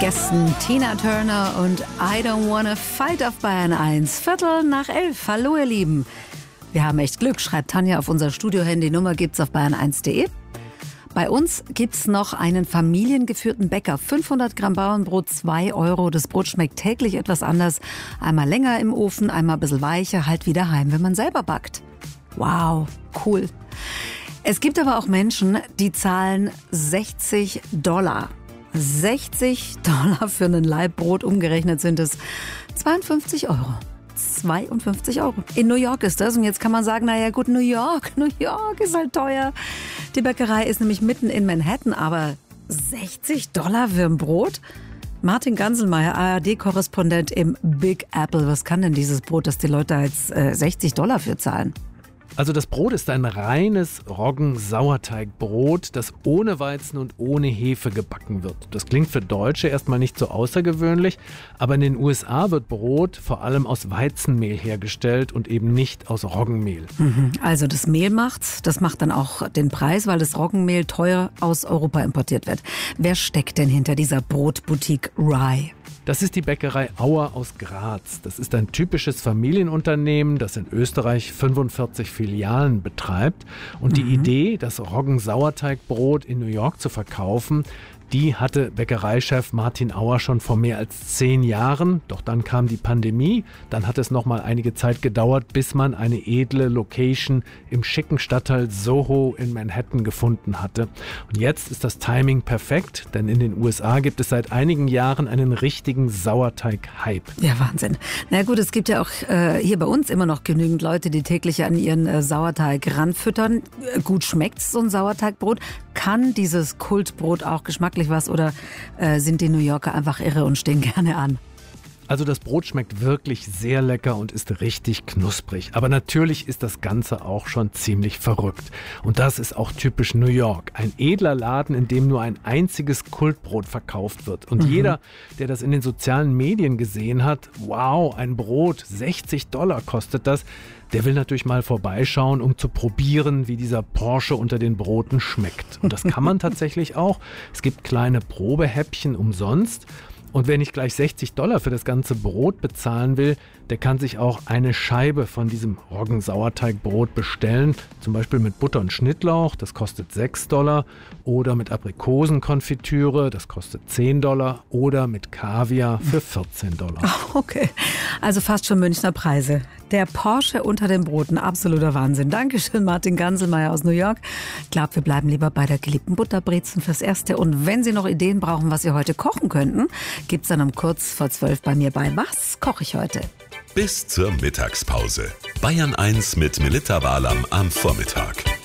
Gästen Tina Turner und I Don't Wanna Fight auf Bayern 1. 11:15. Hallo ihr Lieben. Wir haben echt Glück, schreibt Tanja auf unser Studio-Handy. Nummer gibt's auf bayern1.de. Bei uns gibt's noch einen familiengeführten Bäcker. 500 Gramm Bauernbrot, 2 Euro. Das Brot schmeckt täglich etwas anders. Einmal länger im Ofen, einmal ein bisschen weicher, halt wie daheim, wenn man selber backt. Wow, cool. Es gibt aber auch Menschen, die zahlen $60. $60 für einen Laib Brot, umgerechnet sind es 52 Euro. 52 Euro. In New York ist das. Und jetzt kann man sagen, naja gut, New York ist halt teuer. Die Bäckerei ist nämlich mitten in Manhattan, aber $60 für ein Brot? Martin Ganselmeier, ARD-Korrespondent im Big Apple. Was kann denn dieses Brot, dass die Leute jetzt $60 für zahlen? Also das Brot ist ein reines Roggen-Sauerteigbrot, das ohne Weizen und ohne Hefe gebacken wird. Das klingt für Deutsche erstmal nicht so außergewöhnlich, aber in den USA wird Brot vor allem aus Weizenmehl hergestellt und eben nicht aus Roggenmehl. Also das Mehl macht's, das macht dann auch den Preis, weil das Roggenmehl teuer aus Europa importiert wird. Wer steckt denn hinter dieser Brotboutique Rye? Das ist die Bäckerei Auer aus Graz. Das ist ein typisches Familienunternehmen, das in Österreich 45 Filialen betreibt. Und die Idee, das Roggen-Sauerteigbrot in New York zu verkaufen, die hatte Bäckereichef Martin Auer schon vor mehr als 10 Jahren. Doch dann kam die Pandemie. Dann hat es noch mal einige Zeit gedauert, bis man eine edle Location im schicken Stadtteil Soho in Manhattan gefunden hatte. Und jetzt ist das Timing perfekt, denn in den USA gibt es seit einigen Jahren einen richtigen Sauerteig-Hype. Ja, Wahnsinn. Na gut, es gibt ja auch hier bei uns immer noch genügend Leute, die täglich an ihren Sauerteig ranfüttern. Gut schmeckt's, so ein Sauerteigbrot. Kann dieses Kultbrot auch geschmacklich was oder sind die New Yorker einfach irre und stehen gerne an? Also das Brot schmeckt wirklich sehr lecker und ist richtig knusprig. Aber natürlich ist das Ganze auch schon ziemlich verrückt. Und das ist auch typisch New York. Ein edler Laden, in dem nur ein einziges Kultbrot verkauft wird. Und jeder, der das in den sozialen Medien gesehen hat, wow, ein Brot, $60 kostet das, der will natürlich mal vorbeischauen, um zu probieren, wie dieser Porsche unter den Broten schmeckt. Und das kann man tatsächlich auch. Es gibt kleine Probehäppchen umsonst. Und wer nicht gleich $60 für das ganze Brot bezahlen will, der kann sich auch eine Scheibe von diesem Roggen-Sauerteigbrot bestellen. Zum Beispiel mit Butter und Schnittlauch, das kostet $6. Oder mit Aprikosenkonfitüre, das kostet $10. Oder mit Kaviar für $14. Okay, also fast schon Münchner Preise. Der Porsche unter den Broten, absoluter Wahnsinn. Dankeschön, Martin Ganselmeier aus New York. Ich glaube, wir bleiben lieber bei der geliebten Butterbrezen fürs Erste. Und wenn Sie noch Ideen brauchen, was Sie heute kochen könnten, gibt's dann um kurz vor 12 bei mir bei Was koche ich heute? Bis zur Mittagspause. Bayern 1 mit Melitta Walam am Vormittag.